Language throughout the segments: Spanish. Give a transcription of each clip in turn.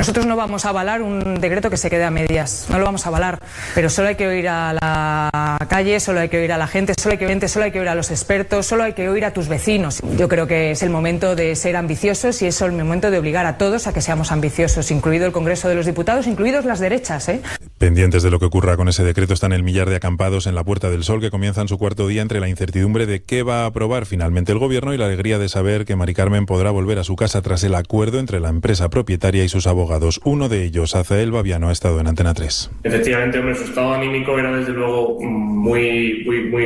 Nosotros no vamos a avalar un decreto que se quede a medias, no lo vamos a avalar, pero solo hay que oír a la calle, solo hay que oír a la gente, solo hay que oír a los expertos, solo hay que oír a tus vecinos. Yo creo que es el momento de ser ambiciosos y es el momento de obligar a todos a que seamos ambiciosos, incluido el Congreso de los Diputados, incluidos las derechas, Pendientes de lo que ocurra con ese decreto están el millar de acampados en la Puerta del Sol, que comienzan su cuarto día entre la incertidumbre de qué va a aprobar finalmente el Gobierno y la alegría de saber que Mari Carmen podrá volver a su casa tras el acuerdo entre la empresa propietaria y sus abogados. Uno de ellos, Azael Babiano, ha estado en Antena 3. Efectivamente, hombre, su estado anímico era desde luego muy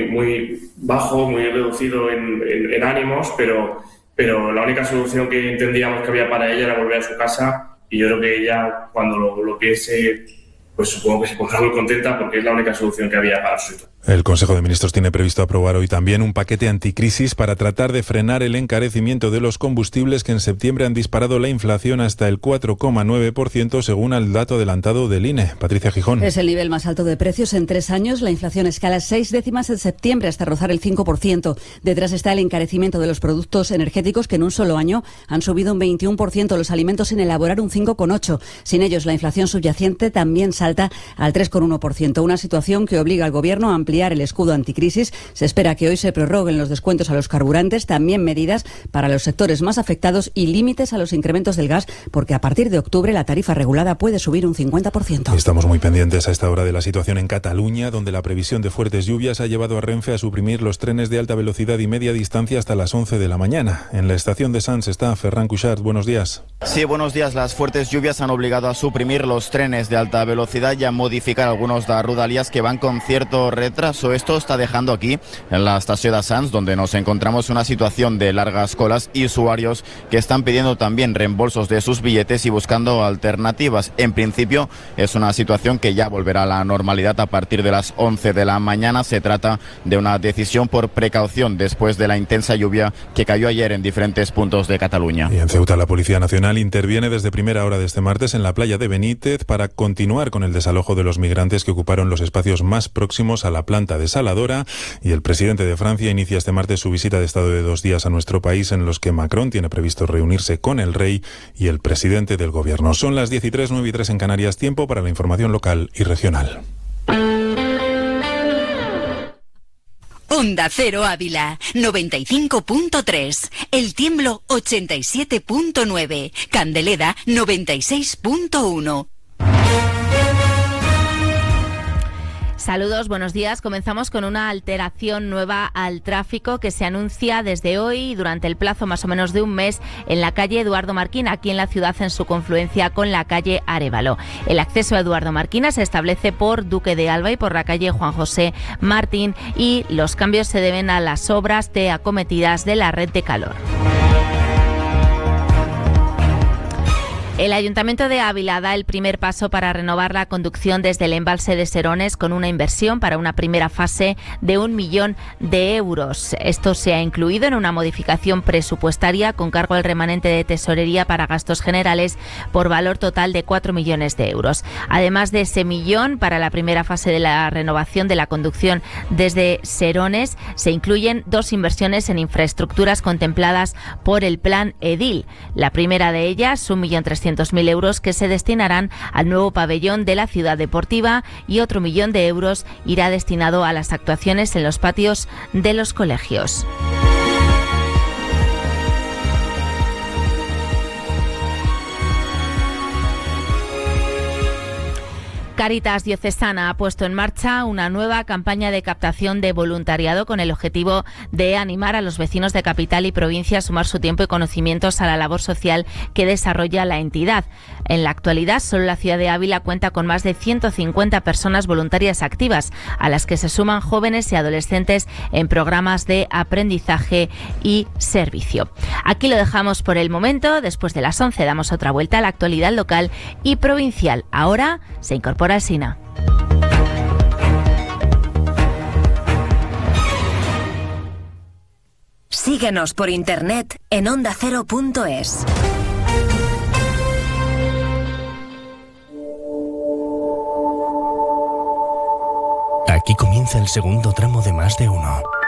bajo, muy reducido en ánimos, pero la única solución que entendíamos que había para ella era volver a su casa, y yo creo que ella, cuando lo piense, pues supongo que se pondrá muy contenta, porque es la única solución que había para su situación. El Consejo de Ministros tiene previsto aprobar hoy también un paquete anticrisis para tratar de frenar el encarecimiento de los combustibles, que en septiembre han disparado la inflación hasta el 4,9% según el dato adelantado del INE. Patricia Gijón. Es el nivel más alto de precios en 3 años. La inflación escala 6 décimas en septiembre hasta rozar el 5%. Detrás está el encarecimiento de los productos energéticos, que en un solo año han subido un 21%, los alimentos sin elaborar un 5,8%. Sin ellos, la inflación subyacente también salta al 3,1%. Una situación que obliga al Gobierno a ampliar el escudo anticrisis. Se espera que hoy se prorroguen los descuentos a los carburantes, también medidas para los sectores más afectados y límites a los incrementos del gas, porque a partir de octubre la tarifa regulada puede subir un 50%. Estamos muy pendientes a esta hora de la situación en Cataluña, donde la previsión de fuertes lluvias ha llevado a Renfe a suprimir los trenes de alta velocidad y media distancia hasta las 11 de la mañana. En la estación de Sants está Ferran Cuixart. Buenos días. Sí, buenos días. Las fuertes lluvias han obligado a suprimir los trenes de alta velocidad y a modificar algunos de Rodalies que van con cierto retraso. Esto está dejando aquí, en la estación de Sants, donde nos encontramos, una situación de largas colas y usuarios que están pidiendo también reembolsos de sus billetes y buscando alternativas. En principio es una situación que ya volverá a la normalidad a partir de las 11 de la mañana. Se trata de una decisión por precaución después de la intensa lluvia que cayó ayer en diferentes puntos de Cataluña. Y en Ceuta, la Policía Nacional interviene desde primera hora de este martes en la playa de Benítez para continuar con el desalojo de los migrantes que ocuparon los espacios más próximos a la planta desaladora, y el presidente de Francia inicia este martes su visita de estado de 2 días a nuestro país, en los que Macron tiene previsto reunirse con el rey y el presidente del gobierno. Son las 10:03, 9:03 en Canarias. Tiempo para la información local y regional. Onda Cero Ávila, 95.3, El Tiemblo 87.9, Candeleda 96.1. Saludos, buenos días. Comenzamos con una alteración nueva al tráfico que se anuncia desde hoy durante el plazo más o menos de un mes en la calle Eduardo Marquina, aquí en la ciudad, en su confluencia con la calle Arévalo. El acceso a Eduardo Marquina se establece por Duque de Alba y por la calle Juan José Martín, y los cambios se deben a las obras de acometidas de la red de calor. El Ayuntamiento de Ávila da el primer paso para renovar la conducción desde el embalse de Serones, con una inversión para una primera fase de 1 millón de euros. Esto se ha incluido en una modificación presupuestaria con cargo al remanente de tesorería para gastos generales por valor total de 4 millones de euros. Además de ese millón para la primera fase de la renovación de la conducción desde Serones, se incluyen 2 inversiones en infraestructuras contempladas por el Plan Edil. La primera de ellas, 1.300.000 euros, que se destinarán al nuevo pabellón de la ciudad deportiva, y otro 1 millón de euros irá destinado a las actuaciones en los patios de los colegios. Cáritas Diocesana ha puesto en marcha una nueva campaña de captación de voluntariado con el objetivo de animar a los vecinos de capital y provincia a sumar su tiempo y conocimientos a la labor social que desarrolla la entidad. En la actualidad, solo la ciudad de Ávila cuenta con más de 150 personas voluntarias activas, a las que se suman jóvenes y adolescentes en programas de aprendizaje y servicio. Aquí lo dejamos por el momento. Después de las 11 damos otra vuelta a la actualidad local y provincial. Ahora se incorpora Sina. Síguenos por internet en ondacero.es. Aquí comienza el segundo tramo de Más de Uno.